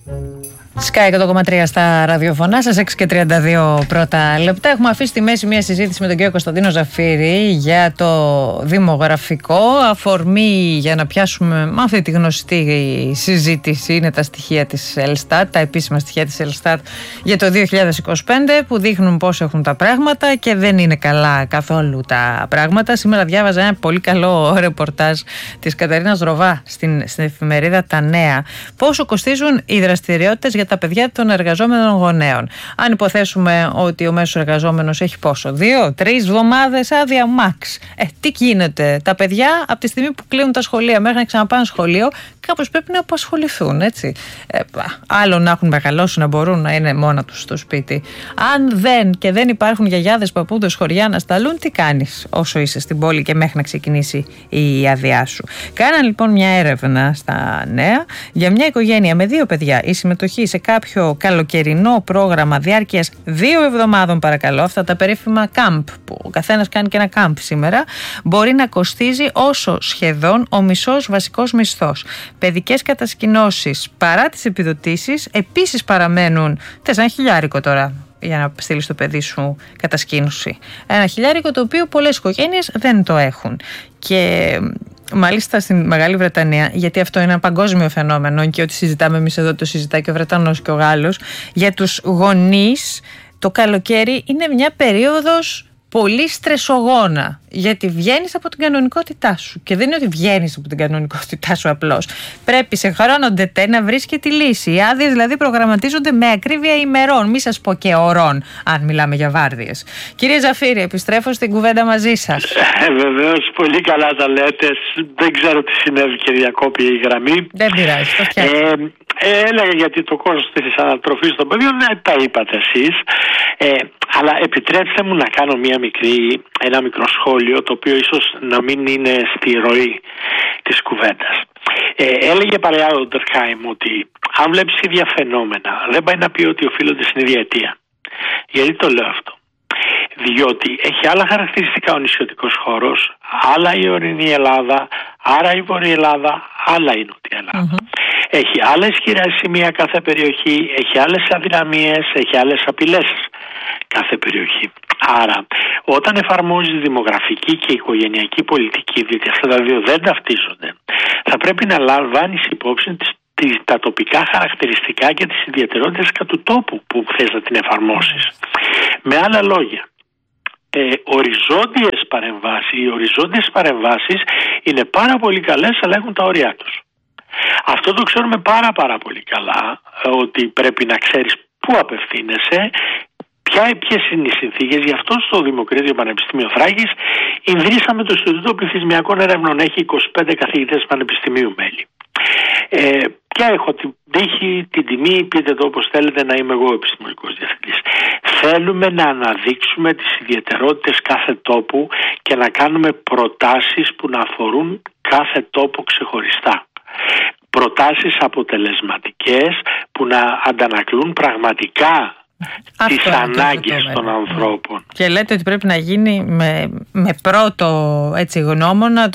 Sky 100,3 στα ραδιοφωνά σας, 6 και 32 πρώτα λεπτά. Έχουμε αφήσει στη μέση μια συζήτηση με τον κύριο Κωνσταντίνο Ζαφύρη για το δημογραφικό. Αφορμή για να πιάσουμε με αυτή τη γνωστή συζήτηση είναι τα στοιχεία της Ελστάτ, τα επίσημα στοιχεία της Ελστάτ για το 2025 που δείχνουν πώς έχουν τα πράγματα και δεν είναι καλά καθόλου τα πράγματα. Σήμερα διάβαζα ένα πολύ καλό ρεπορτάζ της Καταρίνας Ροβά στην εφημερίδα Τα Νέα. Πόσο κοστίζουν οι δραστηριότητες για τα παιδιά των εργαζόμενων γονέων. Αν υποθέσουμε ότι ο μέσος εργαζόμενος έχει πόσο, 2-3 εβδομάδες άδεια max. Τι γίνεται, τα παιδιά από τη στιγμή που κλείνουν τα σχολεία μέχρι να ξαναπάνε σχολείο, κάπως πρέπει να απασχοληθούν, έτσι. Άλλο να έχουν μεγαλώσει, να μπορούν να είναι μόνα τους στο σπίτι. Αν δεν υπάρχουν γιαγιάδες, παππούδες, χωριά να σταλούν, τι κάνεις όσο είσαι στην πόλη και μέχρι να ξεκινήσει η άδειά σου. Κάναν λοιπόν μια έρευνα στα Νέα για μια οικογένεια με 2 παιδιά. Η συμμετοχή σε κάποιο καλοκαιρινό πρόγραμμα διάρκειας 2 εβδομάδων, παρακαλώ, αυτά τα περίφημα camp που ο καθένας κάνει και ένα camp σήμερα, μπορεί να κοστίζει όσο σχεδόν ο μισός βασικός μισθός. Παιδικές κατασκηνώσεις παρά τις επιδοτήσεις επίσης παραμένουν 4.000 τώρα για να στείλεις το παιδί σου κατασκήνωση. 1.000 το οποίο πολλές οικογένειες δεν το έχουν. Και μάλιστα στην Μεγάλη Βρετανία, γιατί αυτό είναι ένα παγκόσμιο φαινόμενο και ό,τι συζητάμε εμείς εδώ το συζητάει και ο Βρετανός και ο Γάλλος, για τους γονείς το καλοκαίρι είναι μια περίοδος πολύ στρεσογόνα, γιατί βγαίνεις από την κανονικότητά σου. Και δεν είναι ότι βγαίνεις από την κανονικότητά σου απλώς. Πρέπει σε χρόνο ντετέ να βρεις και τη λύση. Οι άδειες δηλαδή προγραμματίζονται με ακρίβεια ημερών, μη σας πω και ωρών, αν μιλάμε για βάρδιες. Κύριε Ζαφύρη, επιστρέφω στην κουβέντα μαζί σας. Βεβαίως, πολύ καλά τα λέτε. Δεν ξέρω τι συνέβη και διακόπη η γραμμή. Δεν πειράζει, το φτιάξω. Έλεγα γιατί το κόστος της ανατροφής των παιδιών, τα είπατε εσείς. Αλλά επιτρέψτε μου να κάνω ένα μικρό σχόλιο, το οποίο ίσως να μην είναι στη ροή της κουβέντας. Έλεγε παλιά ο Ντερκάιμ ότι αν βλέπεις ίδια φαινόμενα, δεν πάει να πει ότι οφείλονται στην ίδια αιτία. Γιατί το λέω αυτό? Διότι έχει άλλα χαρακτηριστικά ο νησιωτικός χώρος, άλλα η ορεινή Ελλάδα, άρα η Βόρεια Ελλάδα, άλλα η Νότια Ελλάδα. Έχει άλλα ισχυρά σημεία κάθε περιοχή, έχει άλλες αδυναμίες, έχει άλλες απειλές κάθε περιοχή. Άρα, όταν εφαρμόζεις δημογραφική και οικογενειακή πολιτική, διότι αυτά τα δύο δεν ταυτίζονται, θα πρέπει να λαμβάνεις υπόψη τα τοπικά χαρακτηριστικά και τις ιδιαιτερότητες του τόπου που θες να την εφαρμόσεις. Με άλλα λόγια, οι οριζόντιες παρεμβάσεις είναι πάρα πολύ καλές, αλλά έχουν τα όρια τους. Αυτό το ξέρουμε πάρα πολύ καλά, ότι πρέπει να ξέρεις πού απευθύνεσαι, ποιες είναι οι συνθήκες. Γι' αυτό στο Δημοκρίτιο Πανεπιστήμιο Θράκης ιδρύσαμε το Ινστιτούτο Πληθυσμιακών Ερευνών. Έχει 25 καθηγητές πανεπιστημίου μέλη. Και έχω την τύχη, την τιμή, πείτε το όπως θέλετε, να είμαι εγώ επιστημονικός διευθυντής. Θέλουμε να αναδείξουμε τις ιδιαιτερότητες κάθε τόπου και να κάνουμε προτάσεις που να αφορούν κάθε τόπο ξεχωριστά. Προτάσεις αποτελεσματικές που να αντανακλούν πραγματικά τις ανάγκες των ανθρώπων. Και λέτε ότι πρέπει να γίνει με πρώτο γνώμονα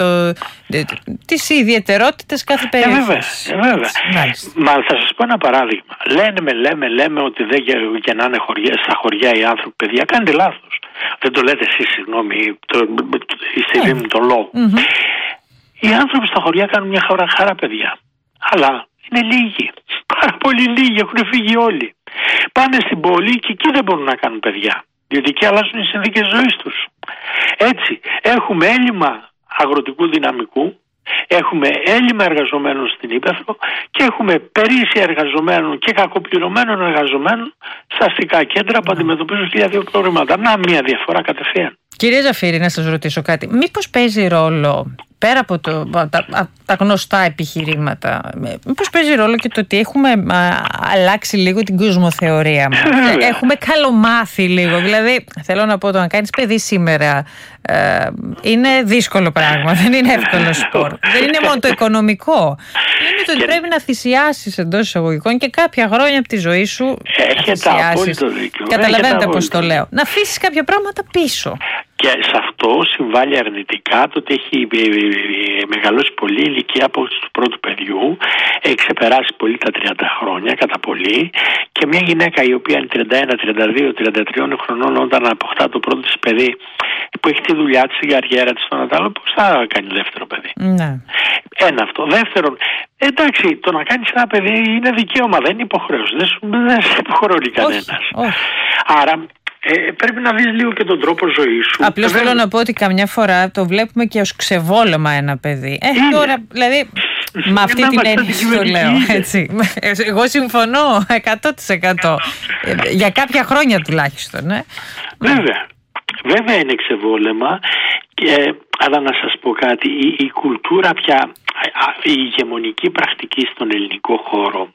τις ιδιαιτερότητες κάθε περιοχής. Βέβαια. Μα θα σας πω ένα παράδειγμα. Λέμε ότι δεν γεννάνε στα χωριά οι άνθρωποι παιδιά. Κάνετε λάθος. Δεν το λέτε εσείς, συγγνώμη, στη δήμη τον λόγο. Οι άνθρωποι στα χωριά κάνουν μια χαρά παιδιά. Αλλά είναι λίγοι. Πάρα πολύ λίγοι, έχουν φύγει όλοι. Πάνε στην πόλη και εκεί δεν μπορούν να κάνουν παιδιά, διότι εκεί αλλάζουν οι συνθήκες ζωής τους. Έτσι, έχουμε έλλειμμα αγροτικού δυναμικού, έχουμε έλλειμμα εργαζομένων στην ύπαιθρο και έχουμε περίσσια εργαζομένων και κακοπληρωμένων εργαζομένων στα αστικά κέντρα που αντιμετωπίζουν 1.000 προβλήματα. Να, μια διαφορά κατευθείαν. Κύριε Ζαφύρη, να σας ρωτήσω κάτι. Μήπως παίζει ρόλο, πέρα από τα γνωστά επιχειρήματα, μήπως παίζει ρόλο και το ότι έχουμε αλλάξει λίγο την κοσμοθεωρία μας? Έχουμε καλομάθει λίγο. Δηλαδή, θέλω να πω, το να κάνεις παιδί σήμερα είναι δύσκολο πράγμα. Δεν είναι εύκολο σπορ. Δεν είναι μόνο το οικονομικό. Είναι το ότι πρέπει να θυσιάσεις εντός εισαγωγικών και κάποια χρόνια από τη ζωή σου. Έχετε απόλυτο δίκιο. Καταλαβαίνετε πώς το λέω. Να αφήσεις κάποια πράγματα πίσω. Και σε αυτό συμβάλλει αρνητικά το ότι έχει μεγαλώσει πολύ η ηλικία απόκτησης του πρώτου παιδιού, έχει ξεπεράσει πολύ τα 30 χρόνια κατά πολύ, και μια γυναίκα η οποία είναι 31, 32, 33 χρονών όταν αποκτά το πρώτο της παιδί, που έχει τη δουλειά της, την καριέρα της, στον Αντάλλο, πώς θα κάνει δεύτερο παιδί? Ναι. Ένα αυτό. Δεύτερον, εντάξει, το να κάνεις ένα παιδί είναι δικαίωμα, δεν είναι υποχρέωση. Δεν σε υποχρεώνει κανένας. Άρα πρέπει να δεις λίγο και τον τρόπο ζωής σου. Απλώς θέλω να πω ότι καμιά φορά το βλέπουμε και ως ξεβόλεμα ένα παιδί. Τώρα, δηλαδή, με αυτή την έννοια το λέω, έτσι. Εγώ συμφωνώ 100%. Για κάποια χρόνια τουλάχιστον. Βέβαια είναι ξεβόλεμα, αλλά να σας πω κάτι, η κουλτούρα πια, η ηγεμονική πρακτική στον ελληνικό χώρο,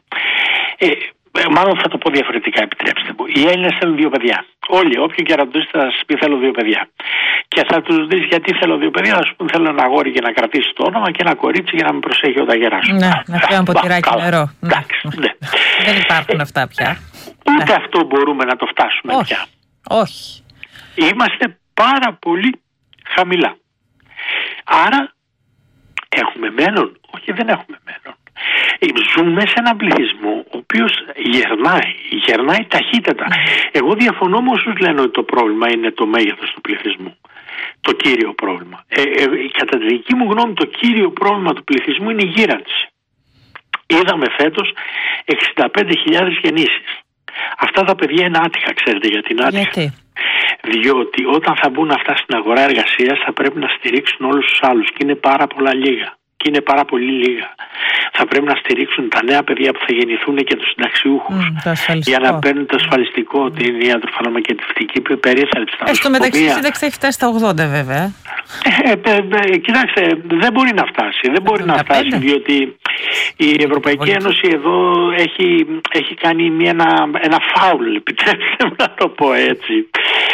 μάλλον θα το πω διαφορετικά, επιτρέψτε μου. Οι Έλληνες θέλουν 2 παιδιά. Όλοι, όποιον και ρωτήσει θα σας πει θέλω 2 παιδιά. Και θα τους δεις γιατί θέλω 2 παιδιά, θα σου πούν θέλω ένα αγόρι για να κρατήσει το όνομα και ένα κορίτσι για να με προσέχει όταν γεράσω. Ναι, να πιω ένα ποτηράκι νερό. Ναι. Δεν υπάρχουν αυτά πια. Ούτε αυτό μπορούμε να το φτάσουμε πια. Όχι. Είμαστε πάρα πολύ χαμηλά. Άρα έχουμε μέλλον? Όχι, δεν έχουμε μέλλον. Ζούμε σε έναν πληθυσμό ο οποίος γερνάει ταχύτατα. Εγώ διαφωνώ με όσους λένε ότι το πρόβλημα είναι το μέγεθος του πληθυσμού. Το κύριο πρόβλημα. Κατά τη δική μου γνώμη, το κύριο πρόβλημα του πληθυσμού είναι η γύρανση. Είδαμε φέτος 65.000 γεννήσεις. Αυτά τα παιδιά είναι άτυχα, ξέρετε γιατί είναι άτυχα? Γιατί? Διότι όταν θα μπουν αυτά στην αγορά εργασίας θα πρέπει να στηρίξουν όλους τους άλλους και είναι πάρα πολλά λίγα. Και είναι πάρα πολύ λίγα. Θα πρέπει να στηρίξουν τα νέα παιδιά που θα γεννηθούν και τους συνταξιούχους για να παίρνουν το ασφαλιστικό, την ιατροφαρμακευτική περίθαλψη. Στο μεταξύ η σύνταξη θα έχει φτάσει στα 80 βέβαια. Κοιτάξτε, δεν μπορεί να φτάσει. Δεν μπορεί να φτάσει διότι η Ευρωπαϊκή Ένωση εδώ έχει κάνει ένα φάουλ, επιτρέψτε μου να το πω έτσι.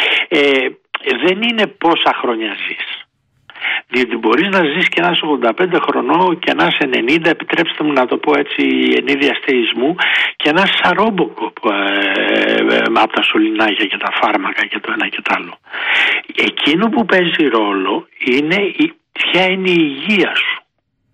Δεν είναι πόσα χρόνια ζεις. Διότι μπορείς να ζεις και να είσαι 85 χρονών και να είσαι 90, επιτρέψτε μου να το πω έτσι ενίδια αστεϊσμού, και να είσαι σαν Ρόμποκοπ από τα σωληνάκια και τα φάρμακα και το ένα και το άλλο. Εκείνο που παίζει ρόλο είναι ποια είναι η υγεία σου.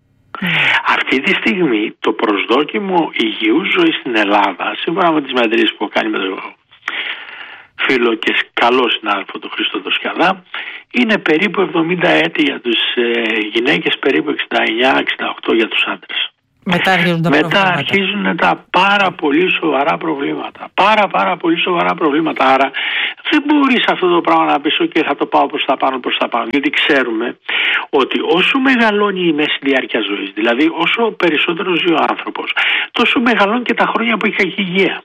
Αυτή τη στιγμή το προσδόκιμο υγιούς ζωής στην Ελλάδα, σύμφωνα με τις μετρήσεις που κάνει με το φίλο και καλό συνάδελφο του Χρήστο το Σκιαδά, είναι περίπου 70 έτη για τις γυναίκες, περίπου 69-68 για τους άντρες. Μετά αρχίζουν τα πάρα πολύ σοβαρά προβλήματα. Πάρα πολύ σοβαρά προβλήματα. Άρα δεν μπορείς αυτό το πράγμα να πεις και θα το πάω προς τα πάνω. Γιατί ξέρουμε ότι όσο μεγαλώνει η μέση διάρκεια ζωής, δηλαδή όσο περισσότερο ζει ο άνθρωπος, τόσο μεγαλώνει και τα χρόνια που έχει κακή υγεία.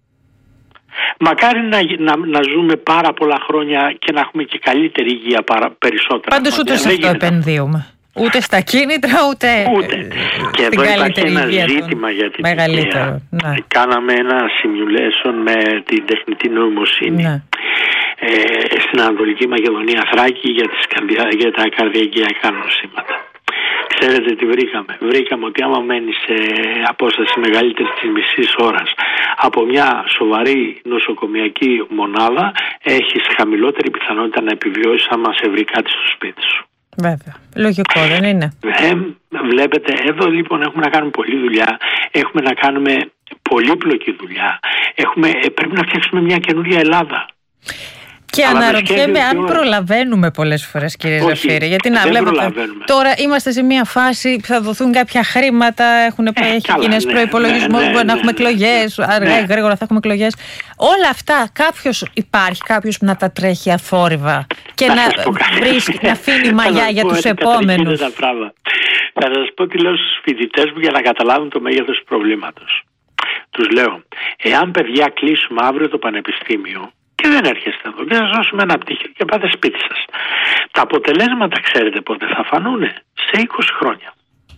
Μακάρι να ζούμε πάρα πολλά χρόνια και να έχουμε και καλύτερη υγεία περισσότερα. Πάντως ούτε σε αυτό επενδύουμε. Ούτε στα κίνητρα, ούτε. Και εδώ υπάρχει ένα ζήτημα για την υγεία. Ναι. Κάναμε ένα simulation με την τεχνητή νοημοσύνη. Ναι. Στην Ανατολική Μακεδονία Θράκη για τα καρδιακά νοσήματα. Ξέρετε τι βρήκαμε? Βρήκαμε ότι άμα μένεις σε απόσταση μεγαλύτερη της μισής ώρας από μια σοβαρή νοσοκομιακή μονάδα, έχεις χαμηλότερη πιθανότητα να επιβιώσεις άμα σε βρει κάτι στο σπίτι σου. Βέβαια. Λογικό δεν είναι? Βλέπετε, εδώ λοιπόν έχουμε να κάνουμε πολλή δουλειά, έχουμε να κάνουμε πολύπλοκη δουλειά, πρέπει να φτιάξουμε μια καινούργια Ελλάδα. Και αναρωτιέμαι αν προλαβαίνουμε πολλές φορές, κύριε Ζαφύρη. Γιατί να βλέπετε, τώρα είμαστε σε μια φάση που θα δοθούν κάποια χρήματα, έχει κοινές προϋπολογισμούς, μπορεί να έχουμε εκλογές, αργά ή γρήγορα θα έχουμε εκλογές. Όλα αυτά, υπάρχει κάποιος που να τα τρέχει αφόρυβα και να αφήνει μαλλιά για τους επόμενους? Θα σας πω τι λέω στους φοιτητές μου για να καταλάβουν το μέγεθος του προβλήματος. Τους λέω, εάν παιδιά κλείσουμε αύριο το πανεπιστήμιο και δεν έρχεστε εδώ και θα σας δώσουμε ένα πτυχίο και πάτε σπίτι σας, τα αποτελέσματα ξέρετε πότε θα φανούνε? Σε 20 χρόνια.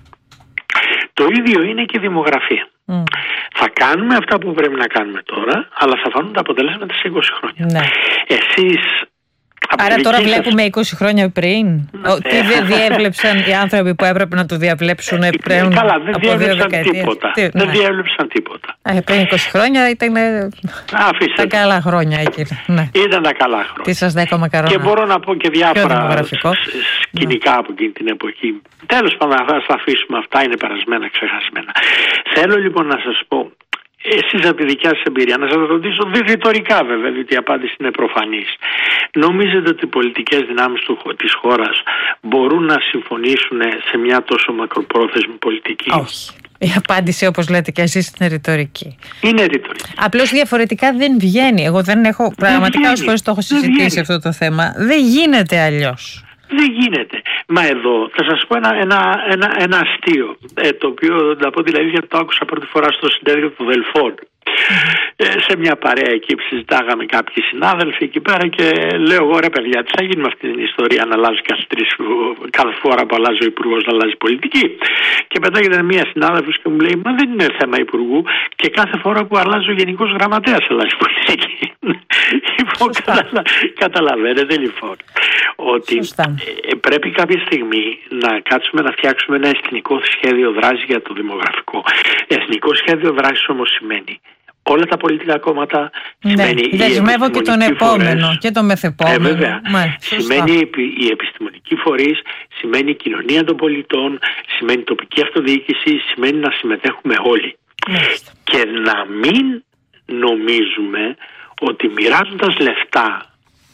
Το ίδιο είναι και η δημογραφία. Θα κάνουμε αυτά που πρέπει να κάνουμε τώρα, αλλά θα φανούν τα αποτελέσματα σε 20 χρόνια. Ναι. Εσείς Άρα τώρα βλέπουμε 20 χρόνια πριν ότι δεν διέβλεψαν οι άνθρωποι που έπρεπε να το διαβλέψουν πριν καλά, δεν από 2 δεκαετίες. Δεν διέβλεψαν τίποτα. Πριν 20 χρόνια ήταν τα καλά χρόνια εκεί. Ναι. Ήταν τα καλά χρόνια. Τι σας δέκα μακαρόνα. Και μπορώ να πω και διάφορα σκηνικά από εκείνη την εποχή. Τέλος πάντων, θα τα αφήσουμε αυτά, είναι περασμένα, ξεχασμένα. Θέλω λοιπόν να σας πω, εσείς από τη δικιά σας εμπειρία, να σας ρωτήσω ρητορικά βέβαια, διότι η απάντηση είναι προφανής. Νομίζετε ότι οι πολιτικές δυνάμεις της χώρας μπορούν να συμφωνήσουν σε μια τόσο μακροπρόθεσμη πολιτική? Όχι. Η απάντηση, όπως λέτε και εσείς, είναι ρητορική. Είναι ρητορική. Απλώς διαφορετικά δεν βγαίνει. Εγώ δεν έχω πραγματικά όσες φορές το έχω συζητήσει αυτό το θέμα. Δεν γίνεται αλλιώς. Δεν γίνεται. Μα εδώ θα σας πω ένα αστείο, το οποίο να πω δηλαδή γιατί το άκουσα πρώτη φορά στο συνέδριο του Δελφών. Σε μια παρέα εκεί που συζητάγαμε κάποιοι συνάδελφοι εκεί πέρα και λέω εγώ, ρε παιδιά, τι θα γίνει με αυτή την ιστορία να αλλάζει κάθε φορά που αλλάζει ο υπουργός να αλλάζει πολιτική? Και πετάγεται μια συνάδελφος και μου λέει, μα δεν είναι θέμα υπουργού, και κάθε φορά που αλλάζει ο γενικός γραμματέας αλλάζει πολιτική. Λοιπόν, καταλαβαίνετε λοιπόν ότι πρέπει κάποια στιγμή να κάτσουμε να φτιάξουμε ένα εθνικό σχέδιο δράσης για το δημογραφικό. Εθνικό σχέδιο δράσης όμως σημαίνει όλα τα πολιτικά κόμματα, σημαίνει δεσμεύω και τον επόμενο και τον μεθεπόμενο. Βέβαια. Σημαίνει οι επιστημονικοί φορείς, σημαίνει η κοινωνία των πολιτών, σημαίνει η τοπική αυτοδιοίκηση, σημαίνει να συμμετέχουμε όλοι. Και να μην νομίζουμε ότι μοιράζοντας λεφτά,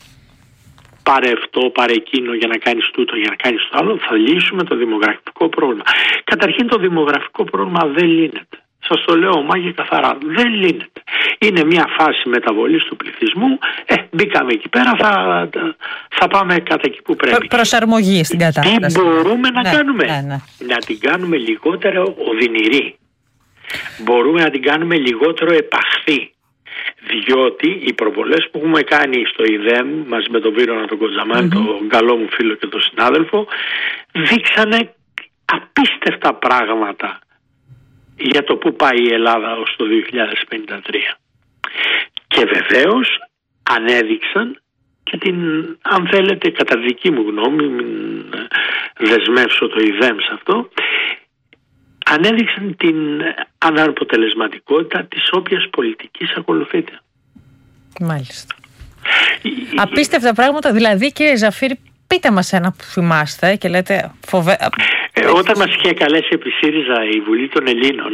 πάρε αυτό, πάρε εκείνο για να κάνεις τούτο, για να κάνεις το άλλο, θα λύσουμε το δημογραφικό πρόβλημα. Καταρχήν το δημογραφικό πρόβλημα δεν λύνεται. Σας το λέω ομά και καθαρά. Δεν λύνεται. Είναι μια φάση μεταβολής του πληθυσμού. Μπήκαμε εκεί πέρα, θα πάμε κατά εκεί που πρέπει. Προσαρμογή στην κατάσταση. Τι μπορούμε να κάνουμε? Να την κάνουμε λιγότερο οδυνηρή. Μπορούμε να την κάνουμε λιγότερο επαχθή. Διότι οι προβολές που έχουμε κάνει στο ΙΔΕΜ μαζί με τον Βίρονα τον Κοντζαμάνη, τον καλό μου φίλο και τον συνάδελφο, δείξανε απίστευτα πράγματα για το που πάει η Ελλάδα ως το 2053. Και βεβαίως ανέδειξαν και την, αν θέλετε, κατά δική μου γνώμη, μην δεσμεύσω το ΙΔΕΜ σε αυτό, ανέδειξαν την αναποτελεσματικότητα της όποιας πολιτικής ακολουθείται. Μάλιστα. Απίστευτα πράγματα, δηλαδή, κύριε Ζαφύρη, πείτε μας ένα που θυμάστε και λέτε όταν μας είχε καλέσει επί ΣΥΡΙΖΑ η Βουλή των Ελλήνων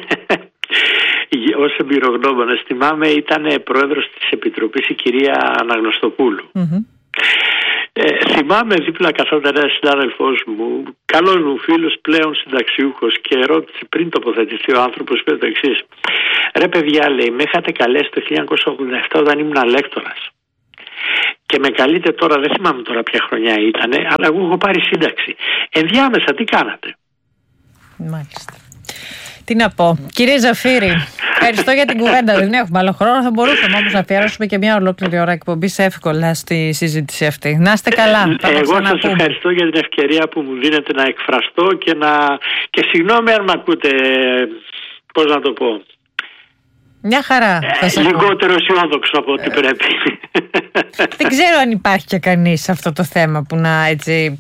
ως εμπειρογνώμονας, θυμάμαι, ήταν πρόεδρος της Επιτροπής η κυρία Αναγνωστοπούλου. Θυμάμαι δίπλα καθόταν ένας συνάδελφός μου, καλός μου φίλος, πλέον συνταξιούχος, και ρώτησε πριν τοποθετηθεί ο άνθρωπος, είπε το εξής: ρε παιδιά, λέει, με είχατε καλέσει το 1987 όταν ήμουν λέκτορας και με καλείτε τώρα, δεν θυμάμαι τώρα ποια χρονιά ήτανε, αλλά εγώ έχω πάρει σύνταξη. Ενδιάμεσα τι κάνατε? Μάλιστα. Τι να πω. Κύριε Ζαφύρη, ευχαριστώ για την κουβέντα. Δεν έχουμε άλλο χρόνο. Θα μπορούσαμε όμως να αφιερώσουμε και μια ολόκληρη ώρα εκπομπής εύκολα στη συζήτηση αυτή. Να είστε καλά. Εγώ σας ευχαριστώ για την ευκαιρία που μου δίνετε να εκφραστώ και συγγνώμη αν με ακούτε, πώς να το πω, μια χαρά. Λιγότερο αισιόδοξο από ό,τι πρέπει. Δεν ξέρω αν υπάρχει και κανείς σε αυτό το θέμα που να έτσι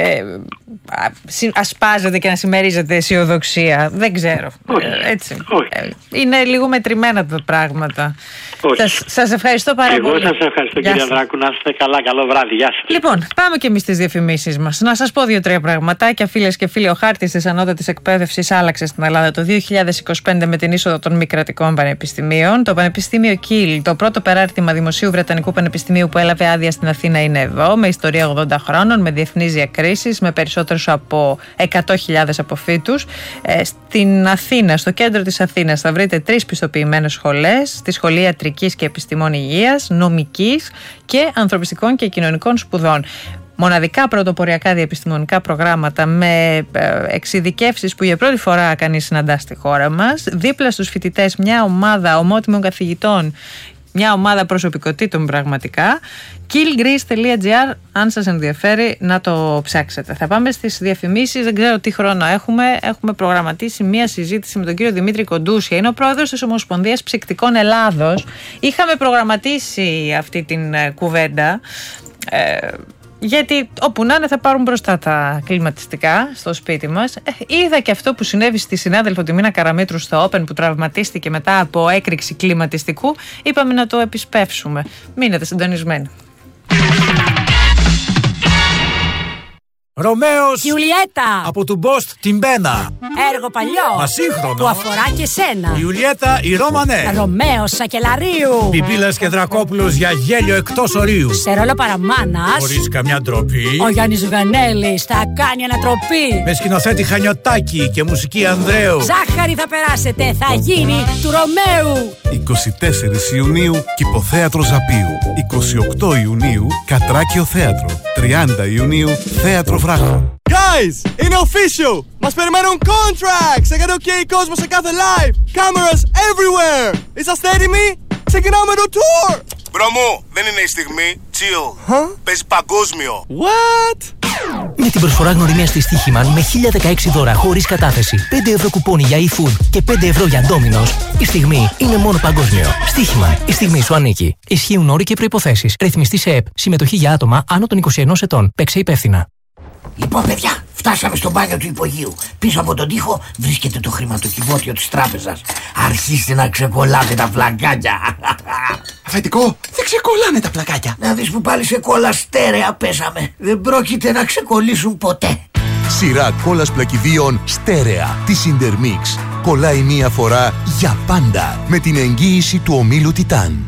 ασπάζεται και να συμμερίζεται αισιοδοξία. Δεν ξέρω. Έτσι. Είναι λίγο μετρημένα τα πράγματα. Σας ευχαριστώ πάρα πολύ. Εγώ σας ευχαριστώ, κυρία Δράκου. Να είστε καλά. Καλό βράδυ. Γεια σας. Λοιπόν, πάμε και εμείς στις διαφημίσεις μας. Να σας πω 2-3 πραγματάκια. Φίλες και φίλοι, ο χάρτης της ανώτατης εκπαίδευσης άλλαξε στην Ελλάδα το 2025 με την είσοδο των μη κρατικών πανεπιστημίων. Το Πανεπιστήμιο Κιλ, το πρώτο περάρτημα δημοσίου Βρετανικού Πανεπιστημίου που έλαβε άδεια στην Αθήνα, είναι εδώ, με ιστορία 80 χρόνων, με διεθνείς διακρίσεις, με περισσότερους από 100.000 αποφύτους. Στην Αθήνα, στο κέντρο της Αθήνας, θα βρείτε 3 πιστοποιημένες σχολές, τη Σχολή Ιατρικής και Επιστημών Υγείας, Νομικής και Ανθρωπιστικών και Κοινωνικών Σπουδών. Μοναδικά πρωτοποριακά διεπιστημονικά προγράμματα με εξειδικεύσεις που για πρώτη φορά κανείς συναντά στη χώρα μας. Δίπλα στους φοιτητές μια ομάδα ομότιμων καθηγητών, μια ομάδα προσωπικότητων πραγματικά. killgreece.gr, αν σας ενδιαφέρει να το ψάξετε. Θα πάμε στις διαφημίσεις, δεν ξέρω τι χρόνο έχουμε. Έχουμε προγραμματίσει μια συζήτηση με τον κύριο Δημήτρη Κοντούσια, είναι ο πρόεδρος της Ομοσπονδίας Ψυκτικών Ελλάδος. Είχαμε προγραμματίσει αυτή την κουβέντα γιατί όπου να είναι θα πάρουν μπροστά τα κλιματιστικά στο σπίτι μας. Είδα και αυτό που συνέβη στη συνάδελφο τη Μίνα Καραμήτρου στο Open, που τραυματίστηκε μετά από έκρηξη κλιματιστικού. Είπαμε να το επισπεύσουμε. Μείνετε συντονισμένοι. Ρωμαίος Ιουλιέτα από του Μπόστ την Μπένα. Έργο παλιό Ασύγχρονο που αφορά και σένα. Ιουλιέτα η Ρώμανε. Ρωμαίος Σακελαρίου. Πιπίλας και Δρακόπουλος για γέλιο εκτός ορίου. Σε ρόλο παραμάνας Χωρίς καμιά ντροπή. ο Γιάννης Γανέλης θα κάνει ανατροπή. Με σκηνοθέτη Χανιωτάκη και μουσική Ανδρέου. Ζάχαρη θα περάσετε, θα γίνει του Ρωμαίου. 24 Ιουνίου Κηποθέατρο Ζαπίου. 28 Ιουνίου Κατράκιο Θέατρο. 30 Ιουνίου Θέατρο Βράχων. Guys, είναι official! Μας περιμένουν contracts! Έκανε OK κόσμο σε κάθε live! Cameras everywhere! Είσαστε έτοιμοι? Ξεκινάμε το tour! Μπρο μου, δεν είναι η στιγμή. Chill. Παίζει παγκόσμιο. What? Με την προσφορά γνωριμίας της Στοίχημαν με 1016 δώρα χωρίς κατάθεση, 5 ευρώ κουπόνι για eFood και 5 ευρώ για Ντόμινος, η στιγμή είναι μόνο παγκόσμιο. Στοίχημαν, η στιγμή σου ανήκει. Ισχύουν όροι και προϋποθέσεις. Ρυθμιστή σε ΕΠ. Συμμετοχή για άτομα άνω των 21 ετών. Παίξε υπεύθυνα. Λοιπόν, παιδιά, φτάσαμε στο μπάνιο του υπογείου. Πίσω από τον τοίχο βρίσκεται το χρηματοκιβώτιο της τράπεζας. Αρχίστε να ξεκολλάτε τα πλακάκια. Αφεντικό, δεν ξεκολλάνε τα πλακάκια. Να δεις που πάλι σε κόλλα στέρεα πέσαμε. Δεν πρόκειται να ξεκολλήσουν ποτέ. Σειρά κόλλας πλακιδίων στέρεα της Intermix. Κολλάει μία φορά για πάντα με την εγγύηση του ομίλου Τιτάν.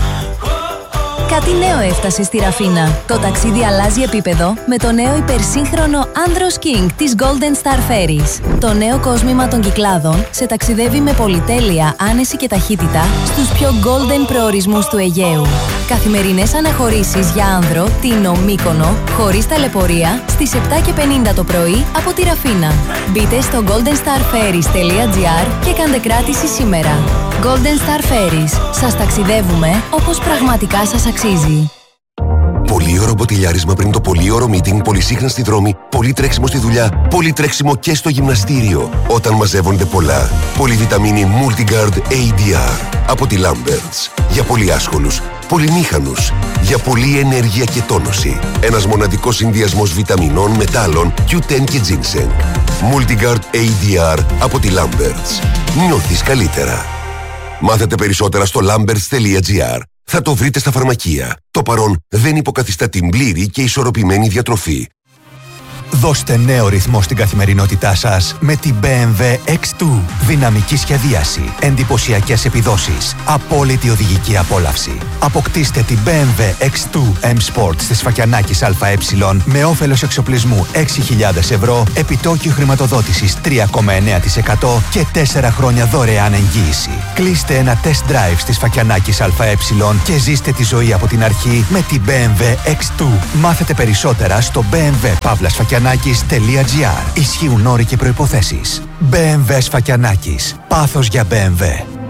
Κάτι νέο έφτασε στη Ραφίνα. Το ταξίδι αλλάζει επίπεδο με το νέο υπερσύγχρονο Andros King της Golden Star Ferries. Το νέο κόσμημα των Κυκλάδων σε ταξιδεύει με πολυτέλεια, άνεση και ταχύτητα στους πιο golden προορισμούς του Αιγαίου. Καθημερινές αναχωρήσεις για άνδρο, Τίνο, Μύκονο, χωρίς ταλαιπωρία, στις 7:50 το πρωί από τη Ραφίνα. Μπείτε στο goldenstarferries.gr και κάντε κράτηση σήμερα. Golden Star Ferries. Σας ταξιδεύουμε όπως πραγματικά σας αξίζει. Πολύωρο μποτιλιάρισμα πριν το πολύωρο meeting, πολυσύχνα στη δρόμη, πολύ τρέξιμο στη δουλειά, πολύ τρέξιμο και στο γυμναστήριο. Όταν μαζεύονται πολλά. Πολυβιταμίνη Multigard ADR από τη Lamberts. Για πολύ άσχολους, πολυμήχανους. Για πολλή ενέργεια και τόνωση. Ένας μοναδικός συνδυασμός βιταμινών, μετάλλων, Q10 και ginseng. Multigard ADR από τη Lamberts. Νιώθεις καλύτερα. Μάθετε περισσότερα στο lamberts.gr. Θα το βρείτε στα φαρμακεία. Το παρόν δεν υποκαθιστά την πλήρη και ισορροπημένη διατροφή. Δώστε νέο ρυθμό στην καθημερινότητά σας με την BMW X2. Δυναμική σχεδίαση, εντυπωσιακές επιδόσεις, απόλυτη οδηγική απόλαυση. Αποκτήστε την BMW X2 M Sport στη Σφακιανάκης ΑΕ με όφελος εξοπλισμού 6.000 ευρώ, επιτόκιο χρηματοδότησης 3,9% και 4 χρόνια δωρεάν εγγύηση. Κλείστε ένα test drive στη Σφακιανάκης ΑΕ και ζήστε τη ζωή από την αρχή με την BMW X2. Μάθετε περισσότερα στο bmw-sfakianakis.gr. Ισχύουν όροι και προϋποθέσεις. BMW Σφακιανάκης. Πάθος για BMW.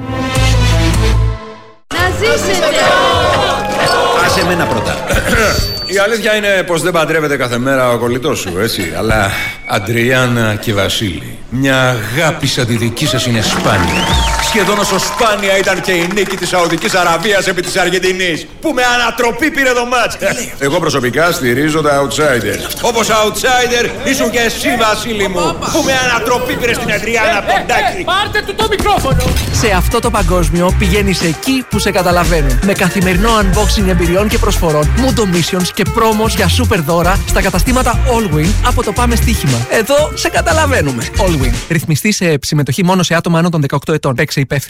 Να ζήσετε! Άσε εμένα πρώτα. Η αλήθεια είναι πως δεν παντρεύεται κάθε μέρα ο κολλητός σου, έτσι. Αλλά Αντριάννα και Βασίλη, μια αγάπη σαν τη δική σας είναι σπάνια. Σχεδόν όσο σπάνια ήταν και η νίκη της Σαουδικής Αραβίας επί της Αργεντινής, που με ανατροπή πήρε το μάτς. Εγώ προσωπικά στηρίζω τα outsiders. Όπως outsider ήσουν και εσύ, Βασίλη μου, που με ανατροπή πήρε στην Αντριάννα από τον Τάκη. Πάρτε του το μικρόφωνο! Σε αυτό το παγκόσμιο πηγαίνεις εκεί που σε καταλαβαίνουν. Με καθημερινό unboxing εμπειριών και προσφορών, Mundo Missions και πρόμος για super δώρα στα καταστήματα Allwin από το Πάμε Στοίχημα. Εδώ σε καταλαβαίνουμε. Allwin. Ρυθμιστή σε συμμετοχή μόνο σε άτομα άνω των 18 ετών. Παίξε υπεύθυνα.